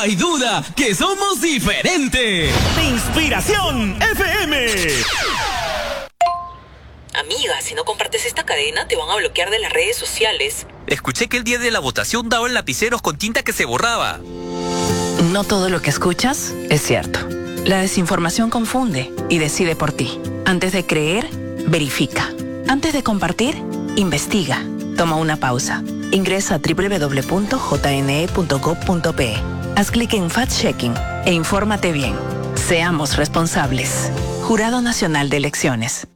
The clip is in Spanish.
hay duda que somos diferentes. Inspiración FM. Amiga, si no compartes esta cadena, te van a bloquear de las redes sociales. Escuché que el día de la votación daban lapiceros con tinta que se borraba. No todo lo que escuchas es cierto. La desinformación confunde y decide por ti. Antes de creer, verifica. Antes de compartir, investiga. Toma una pausa. Ingresa a www.jne.gov.pe. Haz clic en Fact-Checking e infórmate bien. Seamos responsables. Jurado Nacional de Elecciones.